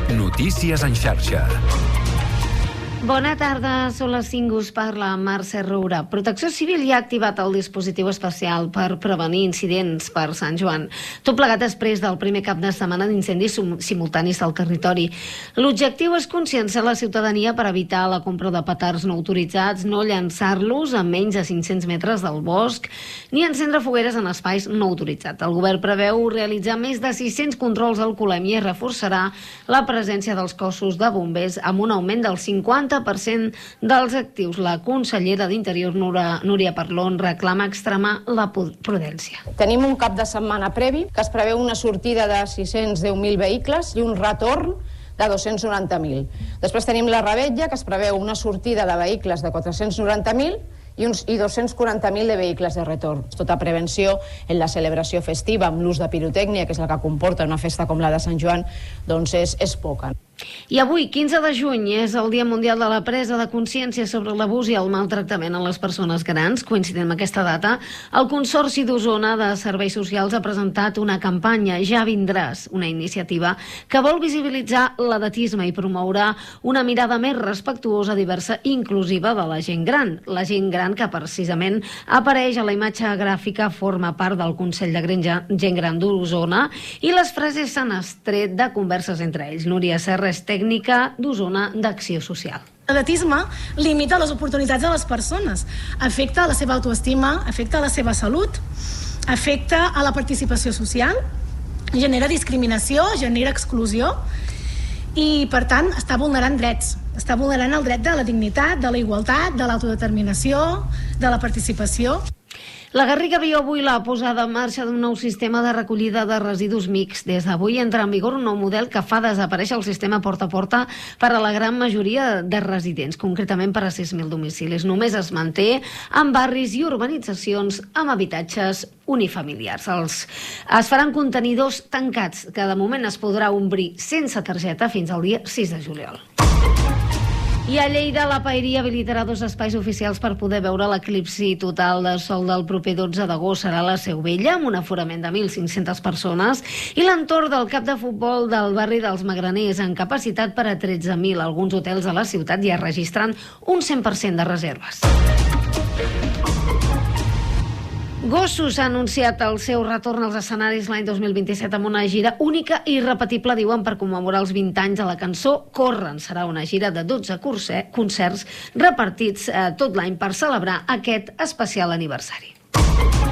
Notícies en xarxa. Bona tarda, són les 5, us parla Mercè Roura. Protecció Civil ja ha activat el dispositiu especial per prevenir incidents per Sant Joan. Tot plegat després del primer cap de setmana d'incendis simultanis al territori. L'objectiu és conscienciar la ciutadania per evitar la compra de petards no autoritzats, no llançar-los a menys de 500 metres del bosc, ni encendre fogueres en espais no autoritzats. El govern preveu realitzar més de 600 controls d'alcoholèmia i reforçarà la presència dels cossos de bombers amb un augment del 50% dels actius. La consellera d'Interior, Núria Parlon, reclama extremar la prudència. Tenim un cap de setmana previ que es preveu una sortida de 610.000 vehicles i un retorn de 290.000. Després tenim la revetlla, que es preveu una sortida de vehicles de 490.000 i 240.000 de vehicles de retorn. Tota prevenció en la celebració festiva amb l'ús de pirotècnia, que és la que comporta una festa com la de Sant Joan, doncs és poca. I avui, 15 de juny, és el Dia Mundial de la Presa de Consciència sobre l'abús i el maltractament a les persones grans. Coincidint amb aquesta data, el Consorci d'Osona de Serveis Socials ha presentat una campanya, Ja vindràs, una iniciativa que vol visibilitzar l'edatisme i promoure una mirada més respectuosa, diversa i inclusiva de la gent gran. La gent gran que precisament apareix a la imatge gràfica forma part del Consell de Gent Gran d'Osona i les frases s'han extret de converses entre ells. Núria Serra és tècnica d'Osona d'Acció Social. L'edatisme limita les oportunitats de les persones, afecta la seva autoestima, afecta la seva salut, afecta a la participació social, genera discriminació, genera exclusió i, per tant, està vulnerant drets. Està vulnerant el dret de la dignitat, de la igualtat, de l'autodeterminació, de la participació. La Garriga viu avui la posada en marxa d'un nou sistema de recollida de residus mixt. Des d'avui entra en vigor un nou model que fa desaparèixer el sistema porta a porta per a la gran majoria de residents, concretament per a 6.000 domicilis. Només es manté en barris i urbanitzacions amb habitatges unifamiliars. Es faran contenidors tancats, que de moment es podrà obrir sense targeta fins al dia 6 de juliol. I a Lleida, la Paeria habilitarà 2 espais oficials per poder veure l'eclipsi total de sol del proper 12 d'agost. Serà la Seu Vella, amb un aforament de 1.500 persones, i l'entorn del camp de futbol del barri dels Magraners, amb capacitat per a 13.000. Alguns hotels a la ciutat ja registren un 100% de reserves. Gossos ha anunciat el seu retorn als escenaris l'any 2027 amb una gira única i irrepetible, diuen, per commemorar els 20 anys de la cançó Corren. Serà una gira de 12 concerts repartits tot l'any per celebrar aquest especial aniversari.